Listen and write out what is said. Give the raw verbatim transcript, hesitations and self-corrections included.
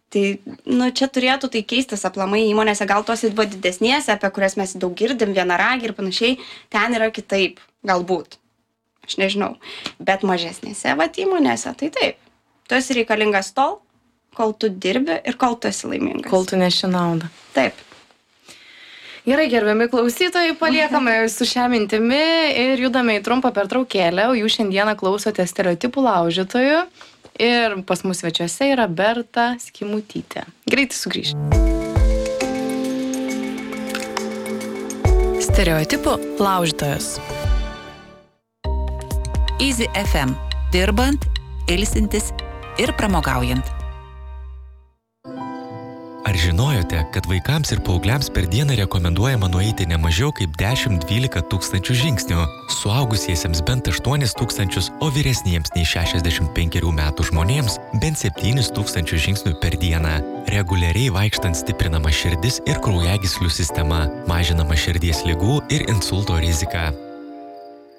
Tai, nu, čia turėtų tai keistis aplamai įmonėse, gal tos va didesnėse, apie kurias mes daug girdim, vienaragį ir panašiai, ten yra kitaip, galbūt. Aš nežinau. Bet mažesnėse va įmonėse, tai taip. Tu esi reikalingas tol, kol tu dirbi ir kol tu esi laimingas. Kol tu neši naudą. Taip. Gerai, gerbiami klausytojai, paliekame su šią mintimi ir judame į trumpą pertraukėlę, o jūs šiandieną klausote stereotipų laužytojų. Ir pas mus svečiuose yra Berta Skimutytė. Greitai sugrįš. Stereotipų laužytojos. Easy F M. Dirbant, ilsintis ir pramogaujant. Ar žinojote, kad vaikams ir paaugliams per dieną rekomenduojama nueiti ne mažiau kaip dešimt dvylika tūkstančių žingsnių, suaugusiesiems bent aštuonis tūkstančius, o vyresniems nei šešiasdešimt penkerių metų žmonėms bent septynis tūkstančius žingsnių per dieną. Reguliariai vaikštant stiprinama širdis ir kraujagyslių sistema, mažinama širdies ligų ir insulto rizika.